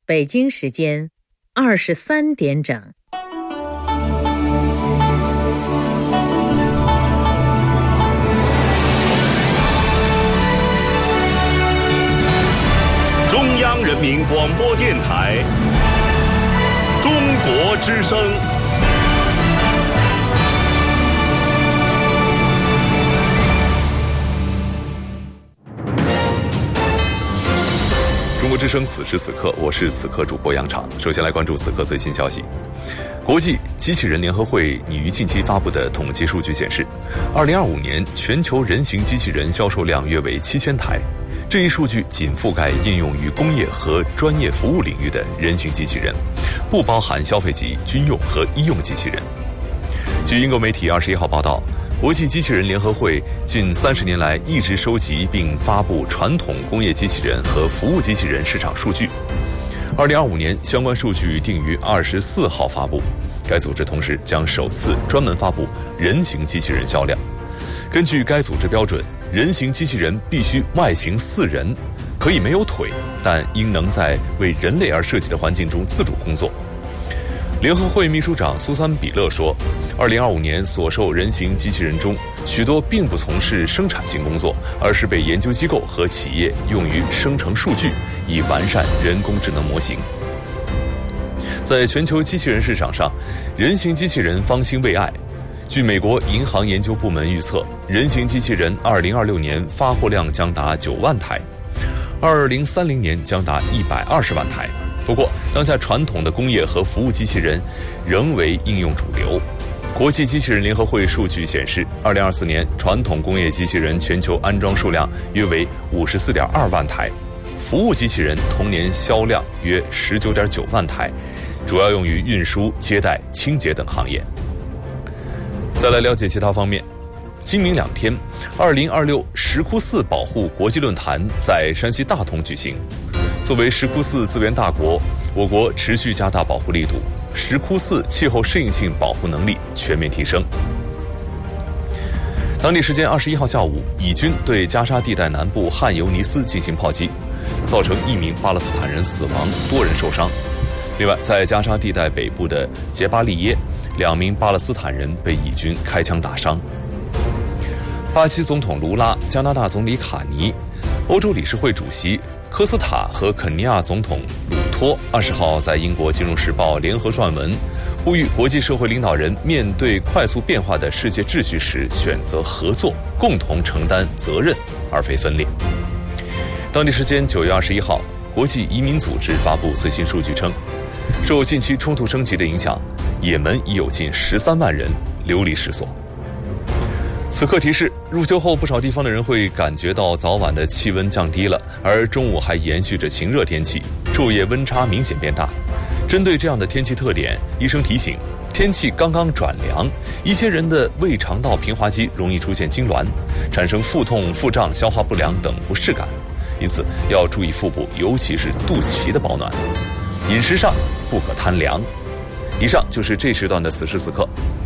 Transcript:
北京时间23点整。 中央人民广播电台中国之声。中国之声，此时此刻，我是此刻主播杨畅。首先来关注此刻最新消息。国际机器人联合会拟于近期发布的统计数据显示，2025年全球人形机器人销售量约为7000台。这一数据仅覆盖应用于工业和专业服务领域的人形机器人，不包含消费级、军用和医用机器人。据英国媒体21号报道，国际机器人联合会近30年来一直收集并发布传统工业机器人和服务机器人市场数据。2025年相关数据定于24号发布。该组织同时将首次专门发布人形机器人销量。根据该组织标准，人形机器人必须外形似人，可以没有腿，但应能在为人类而设计的环境中自主工作。联合会秘书长苏珊·比勒说，2025年所售人形机器人中，许多并不从事生产性工作，而是被研究机构和企业用于生成数据，以完善人工智能模型。在全球机器人市场上，人形机器人方兴未艾。据美国银行研究部门预测，人形机器人2026年发货量将达9万台，2030年将达120万台。不过，当下传统的工业和服务机器人仍为应用主流。国际机器人联合会数据显示，2024年传统工业机器人全球安装数量约为54.2万台，服务机器人同年销量约19.9万台，主要用于运输、接待、清洁等行业。再来了解其他方面。今明两天，2026石窟寺保护国际论坛在山西大同举行。作为石窟寺资源大国，我国持续加大保护力度，石窟寺气候适应性保护能力全面提升。当地时间21号下午，以军对加沙地带南部汉尤尼斯进行炮击，造成1名巴勒斯坦人死亡，多人受伤。另外，在加沙地带北部的杰巴利耶，2名巴勒斯坦人被以军开枪打伤。巴西总统卢拉、加拿大总理卡尼、欧洲理事会主席科斯塔和肯尼亚总统鲁托20号在英国《金融时报》联合撰文，呼吁国际社会领导人面对快速变化的世界秩序时选择合作，共同承担责任，而非分裂。当地时间9月21号，国际移民组织发布最新数据称，受近期冲突升级的影响，也门已有近13万人流离失所。此刻提示，入秋后不少地方的人会感觉到早晚的气温降低了，而中午还延续着晴热天气，昼夜温差明显变大。针对这样的天气特点，医生提醒，天气刚刚转凉，一些人的胃肠道平滑肌容易出现痉挛，产生腹痛、腹胀、消化不良等不适感，因此要注意腹部，尤其是肚脐的保暖。饮食上不可贪凉。以上就是这时段的此时此刻，